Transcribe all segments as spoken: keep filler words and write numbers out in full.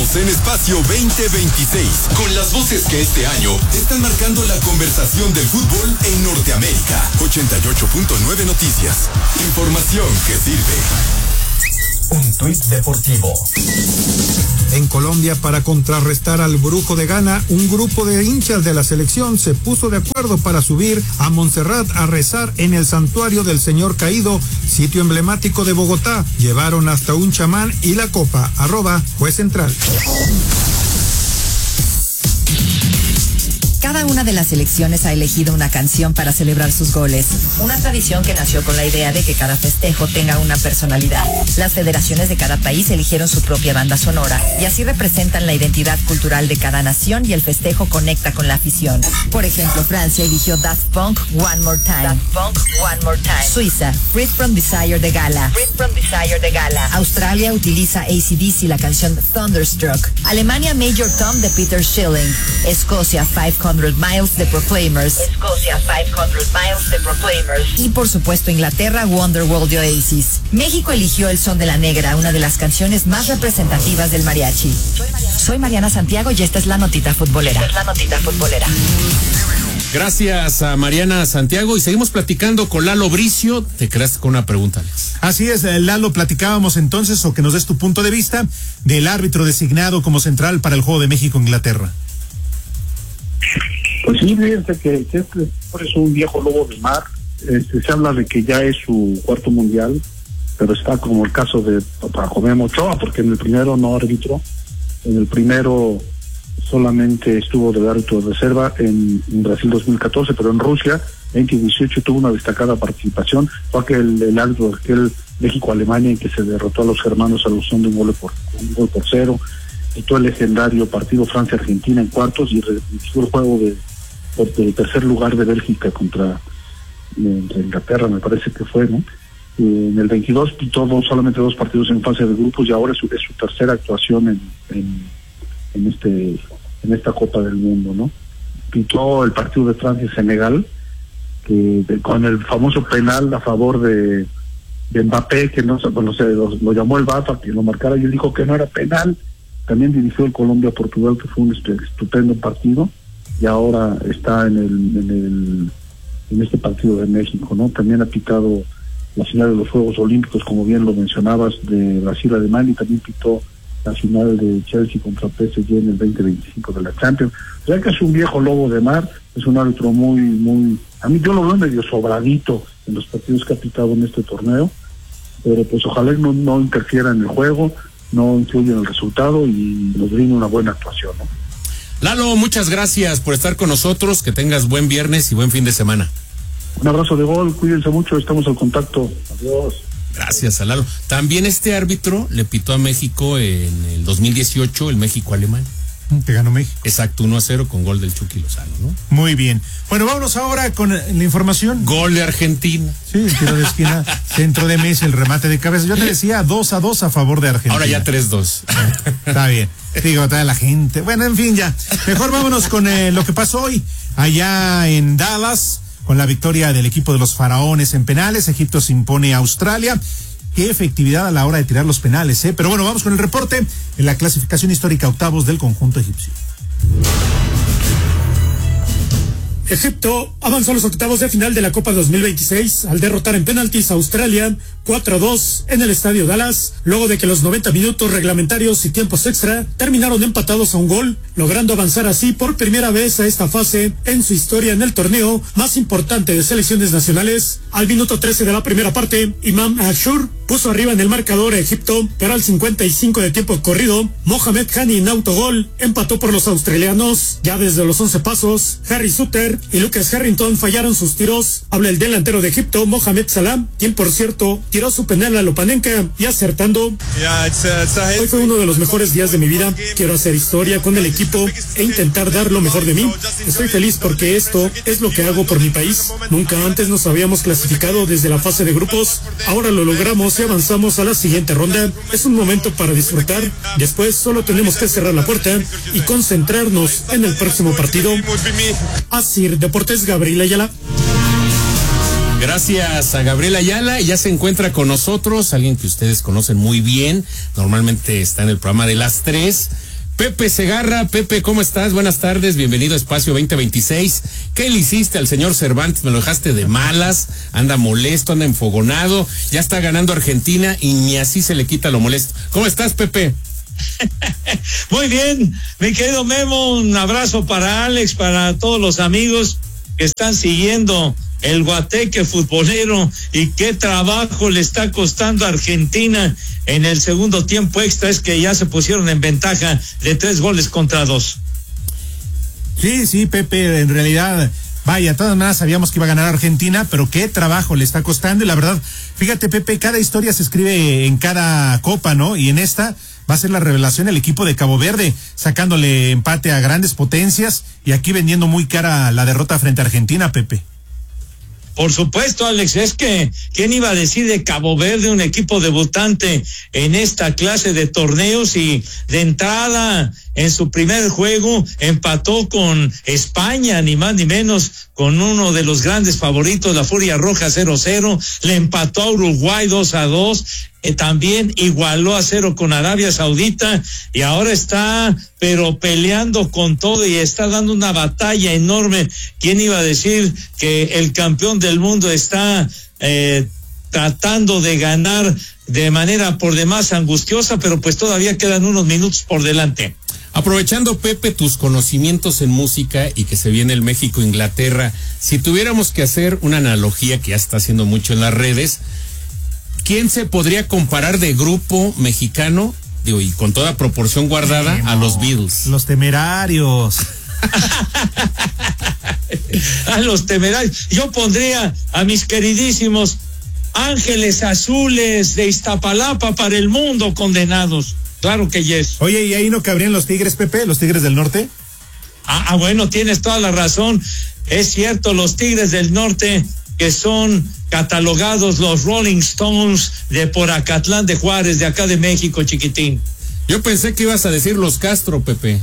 Estamos en Espacio veinte veintiséis, con las voces que este año están marcando la conversación del fútbol en Norteamérica. ochenta y ocho punto nueve Noticias. Información que sirve. Un tuit deportivo. En Colombia, para contrarrestar al Brujo de Ghana, un grupo de hinchas de la selección se puso de acuerdo para subir a Montserrat a rezar en el santuario del Señor Caído, sitio emblemático de Bogotá. Llevaron hasta un chamán y la copa. Arroba Juez Central. Cada una de las selecciones ha elegido una canción para celebrar sus goles. Una tradición que nació con la idea de que cada festejo tenga una personalidad. Las federaciones de cada país eligieron su propia banda sonora y así representan la identidad cultural de cada nación y el festejo conecta con la afición. Por ejemplo, Francia eligió Daft Punk, One More Time. Daft Punk, One More Time. Suiza, Freed from Desire de Gala. Freed from Desire de Gala. Australia utiliza A C D C la canción Thunderstruck. Alemania, Major Tom de Peter Schilling. Escocia, quinientos Miles de Proclaimers. Escocia, quinientos Miles de Proclaimers. Y por supuesto Inglaterra, Wonderwall de Oasis. México eligió El Son de la Negra, una de las canciones más representativas del mariachi. Soy Mariana Santiago y esta es la notita futbolera. Esta es la notita futbolera. Gracias a Mariana Santiago y seguimos platicando con Lalo Bricio. Te quedaste con una pregunta, Alex. Así es, Lalo, platicábamos entonces, o que nos des tu punto de vista, del árbitro designado como central para el juego de México-Inglaterra. Pues sí, fíjense que, que este es un viejo lobo de mar. Este, se habla de que ya es su cuarto mundial, pero está como el caso de José Ochoa, porque en el primero no arbitró, en el primero solamente estuvo de árbitro de reserva en, en Brasil dos mil catorce, pero en Rusia veinte dieciocho tuvo una destacada participación. Fue aquel el árbitro de aquel México-Alemania en que se derrotó a los germanos a la opción de un gol por un gol por cero. Quitó el legendario partido Francia-Argentina en cuartos y revirtió el juego de del tercer lugar de Bélgica contra eh, Inglaterra, me parece que fue, ¿no? Eh, en el veintidós pitó dos, solamente dos partidos en fase de grupos y ahora es su, es su tercera actuación en, en en este en esta Copa del Mundo, ¿no? Pitó el partido de Francia-Senegal que de, con el famoso penal a favor de, de Mbappé, que no, bueno, se lo, lo llamó el V A R para que lo marcara y él dijo que no era penal. También dirigió el Colombia-Portugal, que fue un estupendo partido, y ahora está en el, en el en este partido de México, ¿no? También ha pitado la final de los Juegos Olímpicos, como bien lo mencionabas, de Brasil-Alemania, y también pitó la final de Chelsea contra P S G en el veinte veinticinco de la Champions. O sea que es un viejo lobo de mar, es un árbitro muy, muy, a mí yo lo veo medio sobradito en los partidos que ha pitado en este torneo, pero pues ojalá no, no interfiera en el juego, no influye en el resultado y nos brinde una buena actuación, ¿no? Lalo, muchas gracias por estar con nosotros, que tengas buen viernes y buen fin de semana. Un abrazo de gol, cuídense mucho, estamos en contacto. Adiós. Gracias a Lalo. También este árbitro le pitó a México en el dos mil dieciocho, el México-Alemán. Te ganó México. Exacto, uno a cero con gol del Chucky Lozano, ¿no? Muy bien. Bueno, vámonos ahora con la información. Gol de Argentina. Sí, el tiro de esquina, centro de Messi, el remate de cabeza. Yo te decía dos a dos a favor de Argentina. Ahora ya tres dos. Está bien. Digo, toda la gente. Bueno, en fin, ya. Mejor vámonos con eh, lo que pasó hoy allá en Dallas, con la victoria del equipo de los Faraones en penales. Egipto se impone a Australia. Qué efectividad a la hora de tirar los penales, ¿eh? Pero bueno, vamos con el reporte en la clasificación histórica octavos del conjunto egipcio. Egipto avanzó a los octavos de final de la Copa dos mil veintiséis al derrotar en penaltis a Australia cuatro a dos en el Estadio Dallas, luego de que los noventa minutos reglamentarios y tiempos extra terminaron empatados a un gol, logrando avanzar así por primera vez a esta fase en su historia en el torneo más importante de selecciones nacionales. Al minuto trece de la primera parte, Imam Ashur puso arriba en el marcador a Egipto, pero al cincuenta y cinco de tiempo corrido, Mohamed Hani en autogol empató por los australianos. Ya desde los once pasos, Harry Suter y Lucas Harrington fallaron sus tiros. Habla el delantero de Egipto, Mohamed Salah, quien por cierto tiró su penal a Lopanenka y acertando. Hoy fue uno de los mejores días de mi vida. Quiero hacer historia con el equipo e intentar dar lo mejor de mí. Estoy feliz porque esto es lo que hago por mi país. Nunca antes nos habíamos clasificado desde la fase de grupos. Ahora lo logramos y avanzamos a la siguiente ronda. Es un momento para disfrutar. Después solo tenemos que cerrar la puerta y concentrarnos en el próximo partido. Así Deportes, Gabriel Ayala. Gracias a Gabriel Ayala, ya se encuentra con nosotros, alguien que ustedes conocen muy bien, normalmente está en el programa de las tres, Pepe Segarra. Pepe, ¿cómo estás? Buenas tardes, bienvenido a Espacio veinte veintiséis. ¿Qué le hiciste al señor Cervantes? Me lo dejaste de malas, anda molesto, anda enfogonado, ya está ganando Argentina y ni así se le quita lo molesto. ¿Cómo estás, Pepe? Muy bien, mi querido Memo, un abrazo para Alex, para todos los amigos que están siguiendo el guateque futbolero y qué trabajo le está costando a Argentina en el segundo tiempo extra, es que ya se pusieron en ventaja de tres goles contra dos. Sí, sí, Pepe, en realidad, vaya, todas maneras sabíamos que iba a ganar Argentina, pero qué trabajo le está costando, y la verdad, fíjate, Pepe, cada historia se escribe en cada copa, ¿no? Y en esta va a ser la revelación el equipo de Cabo Verde, sacándole empate a grandes potencias y aquí vendiendo muy cara la derrota frente a Argentina, Pepe. Por supuesto, Alex, es que, ¿quién iba a decir de Cabo Verde, un equipo debutante en esta clase de torneos, y de entrada en su primer juego empató con España, ni más ni menos, con uno de los grandes favoritos, la Furia Roja, cero cero, le empató a Uruguay dos a dos, eh, también igualó a cero con Arabia Saudita, y ahora está pero peleando con todo y está dando una batalla enorme. ¿Quién iba a decir que el campeón del mundo está eh, tratando de ganar de manera por demás angustiosa, pero pues todavía quedan unos minutos por delante? Aprovechando, Pepe, tus conocimientos en música y que se viene el México-Inglaterra, si tuviéramos que hacer una analogía que ya está haciendo mucho en las redes, ¿quién se podría comparar de grupo mexicano, digo, y con toda proporción guardada, sí, no, a los Beatles? Los Temerarios. A los Temerarios. Yo pondría a mis queridísimos Ángeles Azules de Iztapalapa para el mundo, condenados. Claro que yes. Oye, ¿y ahí no cabrían los Tigres, Pepe? ¿Los Tigres del Norte? Ah, ah, bueno, tienes toda la razón. Es cierto, los Tigres del Norte, que son catalogados los Rolling Stones de por Acatlán de Juárez, de acá de México, chiquitín. Yo pensé que ibas a decir los Castro, Pepe.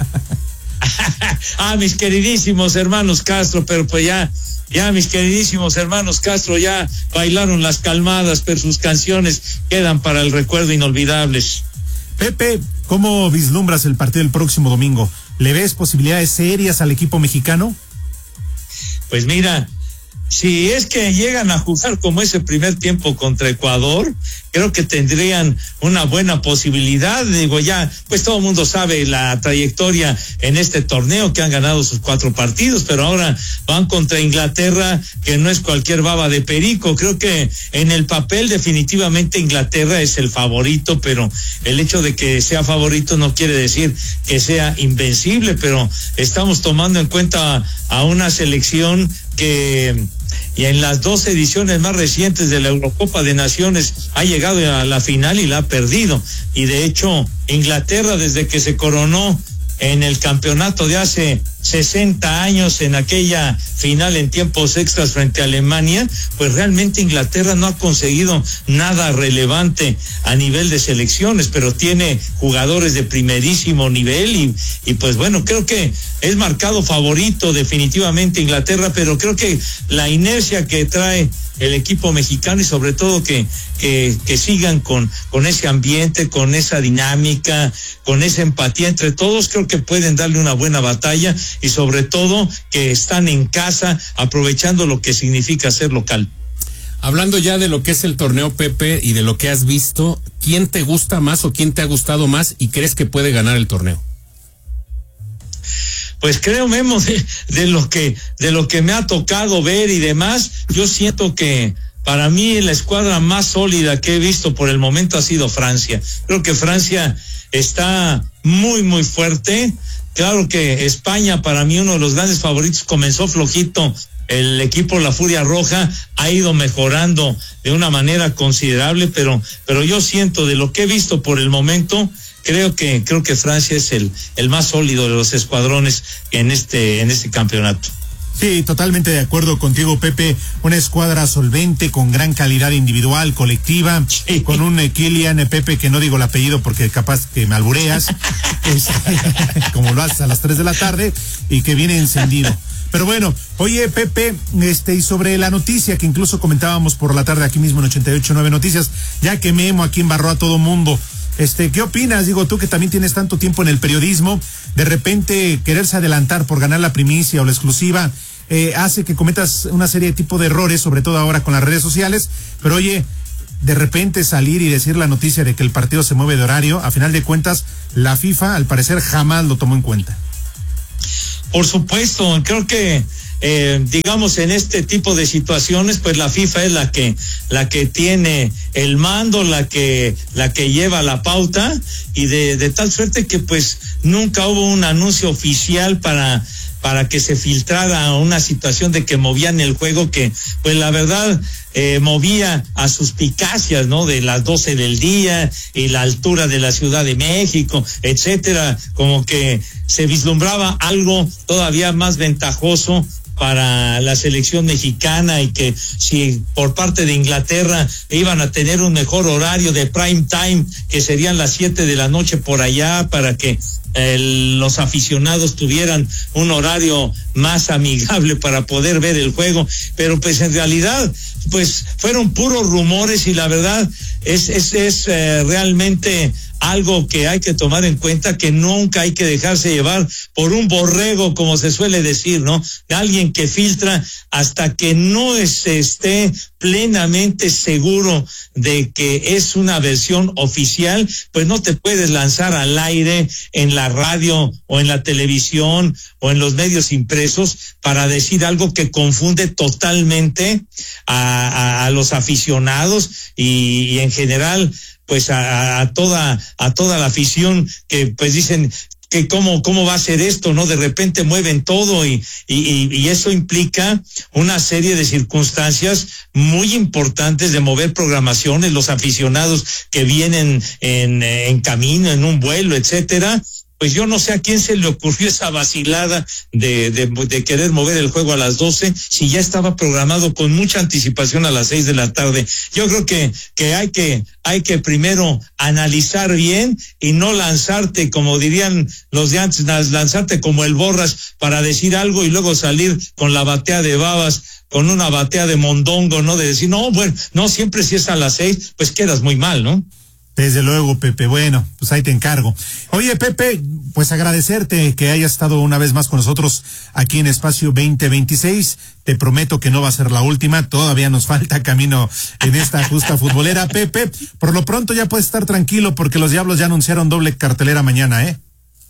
Ah, mis queridísimos hermanos Castro, pero pues ya, ya mis queridísimos hermanos Castro ya bailaron las calmadas, pero sus canciones quedan para el recuerdo inolvidables. Pepe, ¿cómo vislumbras el partido del próximo domingo? ¿Le ves posibilidades serias al equipo mexicano? Pues mira, si es que llegan a jugar como ese primer tiempo contra Ecuador, creo que tendrían una buena posibilidad. Digo, ya, pues todo el mundo sabe la trayectoria en este torneo, que han ganado sus cuatro partidos, pero ahora van contra Inglaterra, que no es cualquier baba de perico. Creo que en el papel definitivamente Inglaterra es el favorito, pero el hecho de que sea favorito no quiere decir que sea invencible, pero estamos tomando en cuenta a una selección que, y en las dos ediciones más recientes de la Eurocopa de Naciones, ha llegado a la final y la ha perdido. Y de hecho, Inglaterra, desde que se coronó en el campeonato de hace sesenta años, en aquella final en tiempos extras frente a Alemania, pues realmente Inglaterra no ha conseguido nada relevante a nivel de selecciones, pero tiene jugadores de primerísimo nivel y, y pues bueno, creo que es marcado favorito definitivamente Inglaterra, pero creo que la inercia que trae el equipo mexicano y sobre todo que, que, que sigan con, con ese ambiente, con esa dinámica, con esa empatía entre todos, creo que pueden darle una buena batalla y sobre todo que están en casa aprovechando lo que significa ser local. Hablando ya de lo que es el torneo, Pepe, y de lo que has visto, ¿quién te gusta más o quién te ha gustado más y crees que puede ganar el torneo? Pues creo, Memo, de, de lo que de lo que me ha tocado ver y demás, yo siento que para mí la escuadra más sólida que he visto por el momento ha sido Francia. Creo que Francia está muy, muy fuerte. Claro que España, para mí, uno de los grandes favoritos, comenzó flojito. El equipo La Furia Roja ha ido mejorando de una manera considerable, pero, pero yo siento de lo que he visto por el momento, creo que, creo que Francia es el, el más sólido de los escuadrones en este, en este campeonato. Sí, totalmente de acuerdo contigo, Pepe. Una escuadra solvente, con gran calidad individual, colectiva, sí. Con un eh, Kylian, eh, Pepe, que no digo el apellido porque capaz que me albureas, es, como lo haces a las tres de la tarde, y que viene encendido. Pero bueno, oye, Pepe, este, y sobre la noticia que incluso comentábamos por la tarde aquí mismo en ochenta y ocho punto nueve Noticias, ya que Memo aquí embarró a todo mundo, Este, ¿qué opinas? Digo, tú que también tienes tanto tiempo en el periodismo, de repente quererse adelantar por ganar la primicia o la exclusiva, eh, hace que cometas una serie de tipo de errores, sobre todo ahora con las redes sociales, pero oye, de repente salir y decir la noticia de que el partido se mueve de horario, a final de cuentas, la FIFA al parecer jamás lo tomó en cuenta. Por supuesto, creo que eh, digamos en este tipo de situaciones, pues la FIFA es la que la que tiene el mando, la que la que lleva la pauta, y de, de tal suerte que pues nunca hubo un anuncio oficial para para que se filtrara una situación de que movían el juego, que pues la verdad eh, movía a suspicacias, ¿no? De las doce del día y la altura de la Ciudad de México, etcétera, como que se vislumbraba algo todavía más ventajoso para la selección mexicana, y que si por parte de Inglaterra iban a tener un mejor horario de prime time, que serían las siete de la noche por allá, para que el, los aficionados tuvieran un horario más amigable para poder ver el juego, pero pues en realidad pues fueron puros rumores, y la verdad es es, es eh, realmente algo que hay que tomar en cuenta, que nunca hay que dejarse llevar por un borrego, como se suele decir, ¿no? Alguien que filtra hasta que no se esté plenamente seguro de que es una versión oficial, pues no te puedes lanzar al aire en la radio o en la televisión o en los medios impresos para decir algo que confunde totalmente a, a, a los aficionados y, y en general pues a, a toda a toda la afición, que pues dicen que cómo cómo va a ser esto, ¿no? De repente mueven todo, y y y eso implica una serie de circunstancias muy importantes de mover programaciones, los aficionados que vienen en en camino, en un vuelo, etcétera. Pues yo no sé a quién se le ocurrió esa vacilada de, de, de querer mover el juego a las doce, si ya estaba programado con mucha anticipación a las seis de la tarde. Yo creo que, que hay que, hay que primero analizar bien y no lanzarte, como dirían los de antes, lanzarte como el Borras para decir algo y luego salir con la batea de babas, con una batea de mondongo, ¿no? De decir, no, bueno, no, siempre si es a las seis, pues quedas muy mal, ¿no? Desde luego, Pepe. Bueno, pues ahí te encargo. Oye, Pepe, pues agradecerte que hayas estado una vez más con nosotros aquí en Espacio veinte veintiséis. Te prometo que no va a ser la última. Todavía nos falta camino en esta justa futbolera, Pepe. Por lo pronto ya puedes estar tranquilo, porque los Diablos ya anunciaron doble cartelera mañana, ¿eh?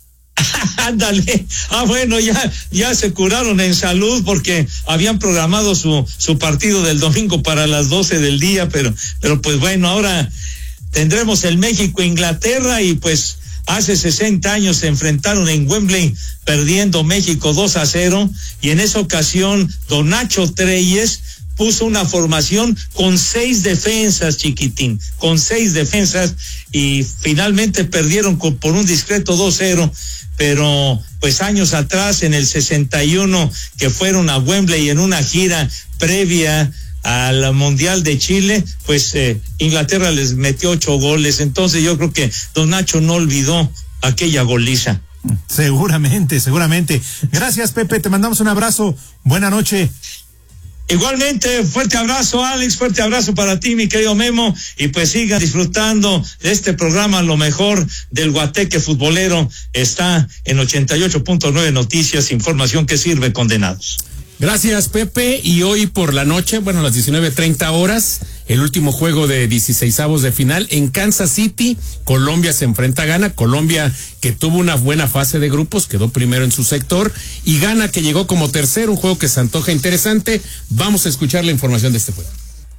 Ándale. Ah, bueno, ya ya se curaron en salud, porque habían programado su su partido del domingo para las doce del día, pero pero pues bueno, ahora tendremos el México-Inglaterra, y pues hace sesenta años se enfrentaron en Wembley, perdiendo México dos a cero, y en esa ocasión don Nacho Treyes puso una formación con seis defensas, chiquitín, con seis defensas, y finalmente perdieron con, por un discreto dos cero, pero pues años atrás, en el sesenta y uno, que fueron a Wembley en una gira previa al Mundial de Chile, pues eh, Inglaterra les metió ocho goles. Entonces yo creo que don Nacho no olvidó aquella goliza. Seguramente, seguramente. Gracias, Pepe, te mandamos un abrazo. Buena noche. Igualmente, fuerte abrazo, Alex, fuerte abrazo para ti, mi querido Memo, y pues sigan disfrutando de este programa. Lo mejor del Guateque futbolero está en ochenta y ocho punto nueve Noticias, información que sirve, condenados. Gracias, Pepe. Y hoy por la noche, bueno, a las diecinueve treinta horas, el último juego de dieciseisavos de final en Kansas City. Colombia se enfrenta a Ghana. Colombia, que tuvo una buena fase de grupos, quedó primero en su sector, y Ghana, que llegó como tercero, un juego que se antoja interesante. Vamos a escuchar la información de este juego.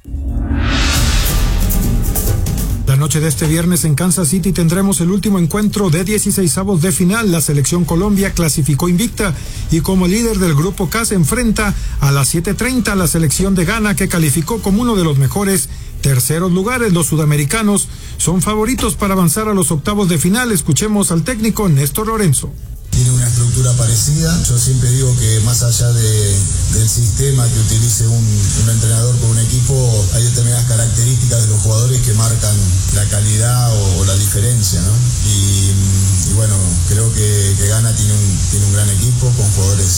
La noche de este viernes en Kansas City tendremos el último encuentro de dieciseisavos de final. La selección Colombia clasificó invicta y como líder del grupo K se enfrenta a las siete treinta a la selección de Ghana, que calificó como uno de los mejores terceros lugares. Los sudamericanos son favoritos para avanzar a los octavos de final. Escuchemos al técnico Néstor Lorenzo. Tiene una estructura parecida. Yo siempre digo que más allá de, del sistema que utilice un, un entrenador con un equipo, hay determinadas características de los jugadores que marcan la calidad o, o la diferencia, ¿no? Y, y bueno, creo que, que Ghana tiene un, tiene un gran equipo con jugadores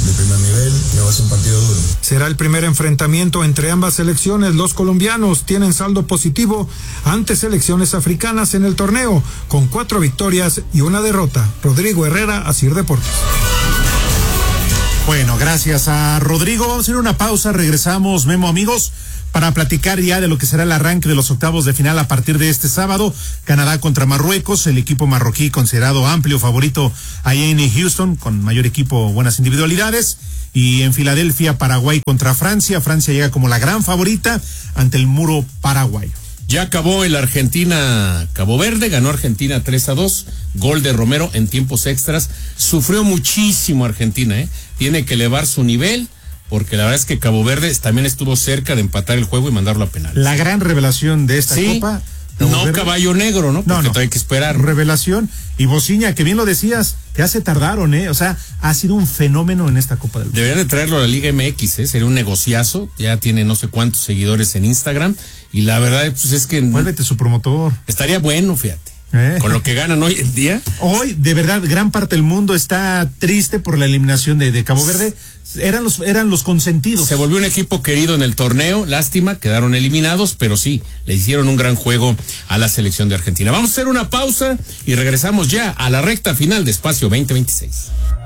de primer nivel, que va a ser un partido duro. Será el primer enfrentamiento entre ambas selecciones. Los colombianos tienen saldo positivo ante selecciones africanas en el torneo, con cuatro victorias y una derrota. Rodrigo Herrera, Asir Deportes. Bueno, gracias a Rodrigo. Vamos a hacer una pausa, regresamos, Memo, amigos, para platicar ya de lo que será el arranque de los octavos de final a partir de este sábado. Canadá contra Marruecos, el equipo marroquí considerado amplio favorito allá en Houston, con mayor equipo, buenas individualidades. Y en Filadelfia, Paraguay contra Francia. Francia llega como la gran favorita ante el muro paraguayo. Ya acabó el Argentina-Cabo Verde, ganó Argentina tres a dos, gol de Romero en tiempos extras. Sufrió muchísimo Argentina, ¿eh? Tiene que elevar su nivel, porque la verdad es que Cabo Verde también estuvo cerca de empatar el juego y mandarlo a penales. La gran revelación de esta sí, Copa. No Verde. Caballo negro, ¿no? Porque no, no. todavía hay que esperar. Revelación. Y Bociña, que bien lo decías, ya se tardaron, ¿eh? O sea, ha sido un fenómeno en esta Copa del Mundo. Deberían de traerlo a la Liga M X, ¿eh? Sería un negociazo. Ya tiene no sé cuántos seguidores en Instagram. Y la verdad, pues es que... Vuélvete su promotor. Estaría bueno, fíjate. ¿Eh? Con lo que ganan hoy en día. Hoy, de verdad, gran parte del mundo está triste por la eliminación de, de Cabo Verde. Eran los, eran los consentidos. Se volvió un equipo querido en el torneo. Lástima, quedaron eliminados, pero sí, le hicieron un gran juego a la selección de Argentina. Vamos a hacer una pausa y regresamos ya a la recta final de Espacio veinte veintiséis.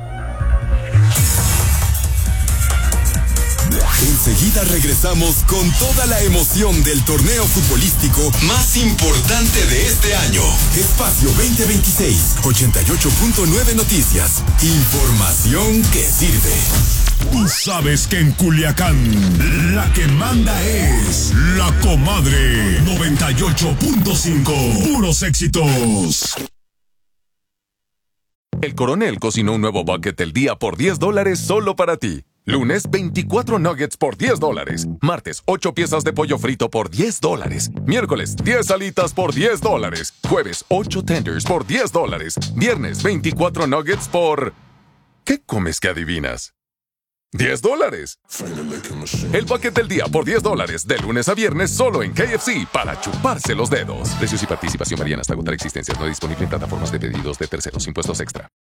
Enseguida regresamos con toda la emoción del torneo futbolístico más importante de este año. Espacio veinte veintiséis, ochenta y ocho punto nueve Noticias. Información que sirve. Tú sabes que en Culiacán la que manda es La Comadre noventa y ocho punto cinco. Puros éxitos. El Coronel cocinó un nuevo bucket del día por diez dólares solo para ti. Lunes, veinticuatro nuggets por diez dólares. Martes, ocho piezas de pollo frito por diez dólares. Miércoles, diez alitas por diez dólares. Jueves, ocho tenders por diez dólares. Viernes, veinticuatro nuggets por... ¿Qué comes que adivinas? diez dólares. El bucket del día por diez dólares, de lunes a viernes solo en K F C, para chuparse los dedos. Precios y participación varían hasta agotar existencias. No disponible en plataformas de pedidos de terceros. Impuestos extra.